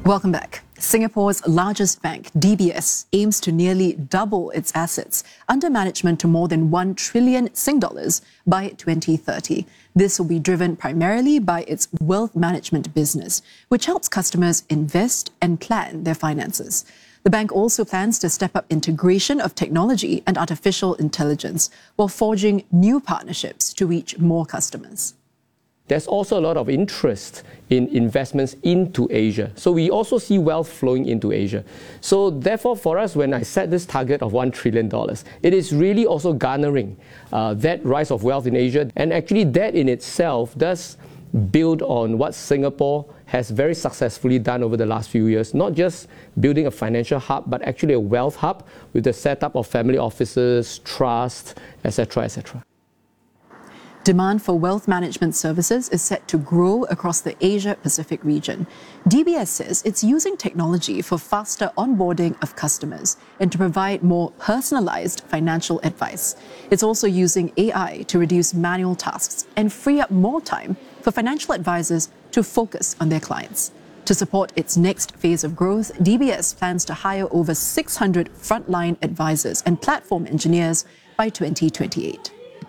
Welcome back. Singapore's largest bank, DBS, aims to nearly double its assets under management to more than 1 trillion Sing dollars by 2030. This will be driven primarily by its wealth management business, which helps customers invest and plan their finances. The bank also plans to step up integration of technology and artificial intelligence while forging new partnerships to reach more customers. There's also a lot of interest in investments into Asia. So we also see wealth flowing into Asia. So therefore, for us, when I set this target of $1 trillion, it is really also garnering that rise of wealth in Asia. And actually that in itself does build on what Singapore has very successfully done over the last few years, not just building a financial hub, but actually a wealth hub with the setup of family offices, trust, etc., etc. Demand for wealth management services is set to grow across the Asia-Pacific region. DBS says it's using technology for faster onboarding of customers and to provide more personalized financial advice. It's also using AI to reduce manual tasks and free up more time for financial advisors to focus on their clients. To support its next phase of growth, DBS plans to hire over 600 frontline advisors and platform engineers by 2028.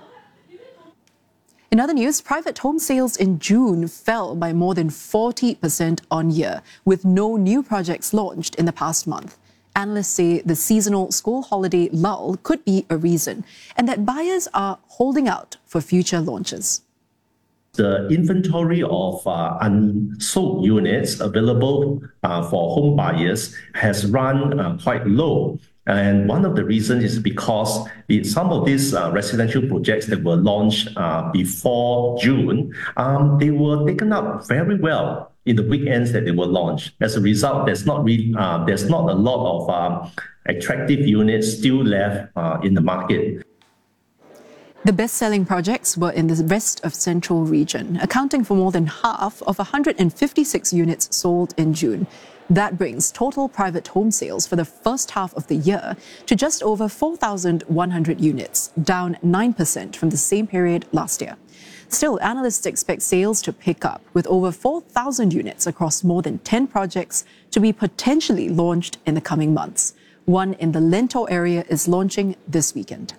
In other news, private home sales in June fell by more than 40% on year, with no new projects launched in the past month. Analysts say the seasonal school holiday lull could be a reason, and that buyers are holding out for future launches. The inventory of unsold units available for home buyers has run quite low. And one of the reasons is because some of these residential projects that were launched before June, they were taken up very well in the weekends that they were launched. As a result, there's not a lot of attractive units still left in the market. The best-selling projects were in the rest of Central region, accounting for more than half of 156 units sold in June. That brings total private home sales for the first half of the year to just over 4,100 units, down 9% from the same period last year. Still, analysts expect sales to pick up, with over 4,000 units across more than 10 projects to be potentially launched in the coming months. One in the Lentor area is launching this weekend.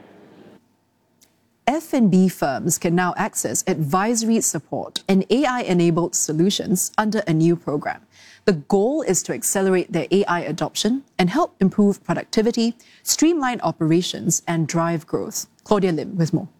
F&B firms can now access advisory support and AI-enabled solutions under a new program. The goal is to accelerate their AI adoption and help improve productivity, streamline operations, and drive growth. Claudia Lim with more.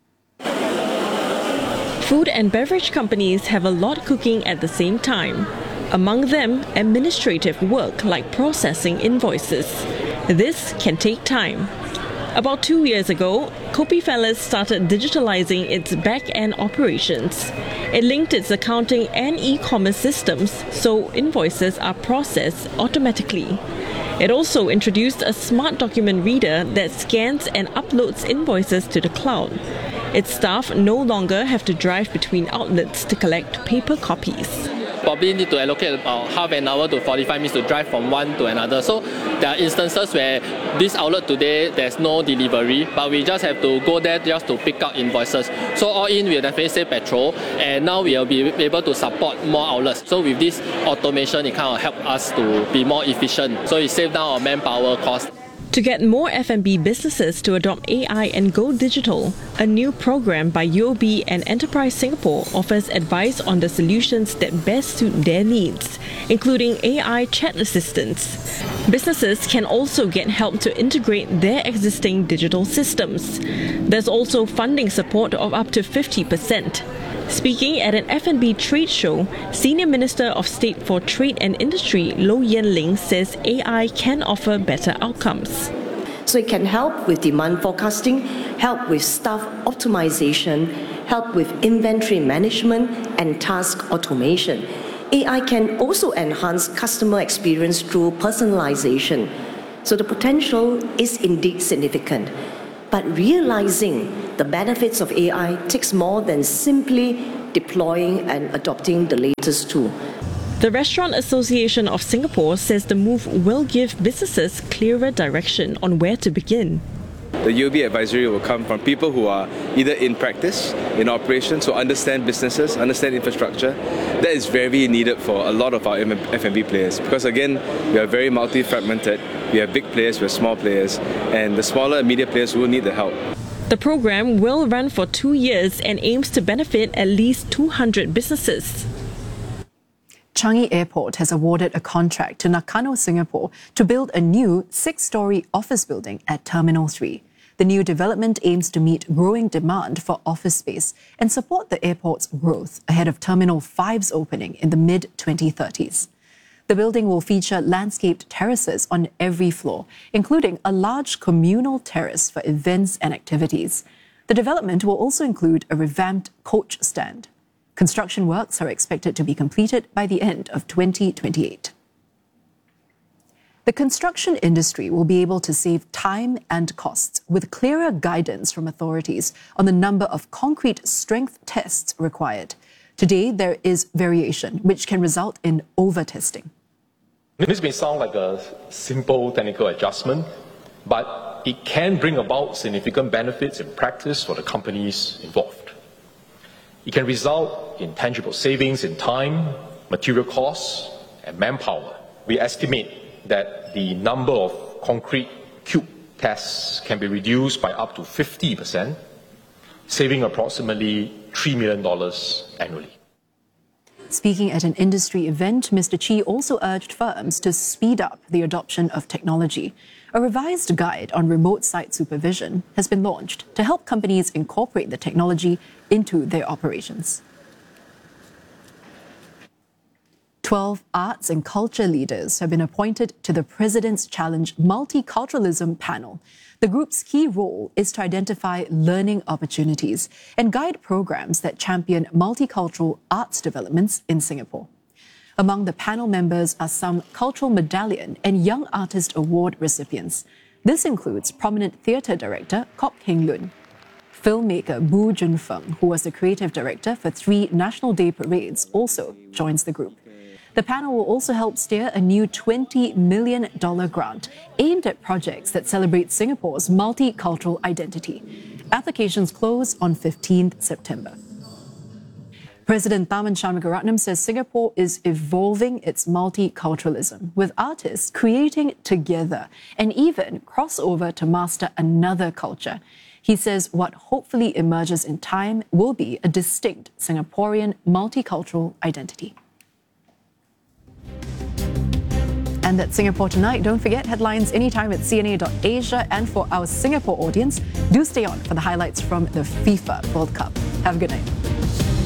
Food and beverage companies have a lot cooking at the same time. Among them, administrative work like processing invoices. This can take time. About 2 years ago, Kopi Fellas started digitalizing its back-end operations. It linked its accounting and e-commerce systems so invoices are processed automatically. It also introduced a smart document reader that scans and uploads invoices to the cloud. Its staff no longer have to drive between outlets to collect paper copies. Probably need to allocate about half an hour to 45 minutes to drive from one to another. So there are instances where this outlet today, there's no delivery, but we just have to go there just to pick up invoices. So all in, we'll definitely save petrol, and now we'll be able to support more outlets. So with this automation, it kind of helps us to be more efficient. So it saves down our manpower cost. To get more F&B businesses to adopt AI and go digital, a new program by UOB and Enterprise Singapore offers advice on the solutions that best suit their needs, including AI chat assistants. Businesses can also get help to integrate their existing digital systems. There's also funding support of up to 50%. Speaking at an F&B trade show, Senior Minister of State for Trade and Industry, Low Yen Ling, says AI can offer better outcomes. So it can help with demand forecasting, help with staff optimization, help with inventory management and task automation. AI can also enhance customer experience through personalization. So the potential is indeed significant. But realizing the benefits of AI takes more than simply deploying and adopting the latest tool. The Restaurant Association of Singapore says the move will give businesses clearer direction on where to begin. The UOB advisory will come from people who are either in practice, in operations, who understand businesses, understand infrastructure. That is very needed for a lot of our F&B players because, again, we are very multi-fragmented. We have big players, we have small players, and the smaller and medium players will need the help. The program will run for 2 years and aims to benefit at least 200 businesses. Changi Airport has awarded a contract to Nakano Singapore to build a new 6-story office building at Terminal 3. The new development aims to meet growing demand for office space and support the airport's growth ahead of Terminal 5's opening in the mid-2030s. The building will feature landscaped terraces on every floor, including a large communal terrace for events and activities. The development will also include a revamped coach stand. Construction works are expected to be completed by the end of 2028. The construction industry will be able to save time and costs with clearer guidance from authorities on the number of concrete strength tests required. Today, there is variation, which can result in over-testing. This may sound like a simple technical adjustment, but it can bring about significant benefits in practice for the companies involved. It can result in tangible savings in time, material costs, and manpower. We estimate that the number of concrete cube tests can be reduced by up to 50%, saving approximately $3 million annually. Speaking at an industry event, Mr. Chi also urged firms to speed up the adoption of technology. A revised guide on remote site supervision has been launched to help companies incorporate the technology into their operations. 12 arts and culture leaders have been appointed to the President's Challenge Multiculturalism Panel. The group's key role is to identify learning opportunities and guide programs that champion multicultural arts developments in Singapore. Among the panel members are some Cultural Medallion and Young Artist Award recipients. This includes prominent theatre director Kok Heng Lun, filmmaker Bu Jun Feng, who was the creative director for 3 National Day parades, also joins the group. The panel will also help steer a new $20 million grant aimed at projects that celebrate Singapore's multicultural identity. Applications close on 15th September. President Tharman Shanmugaratnam says Singapore is evolving its multiculturalism, with artists creating together and even cross over to master another culture. He says what hopefully emerges in time will be a distinct Singaporean multicultural identity. And that's Singapore Tonight. Don't forget headlines anytime at CNA.Asia. And for our Singapore audience, do stay on for the highlights from the FIFA World Cup. Have a good night.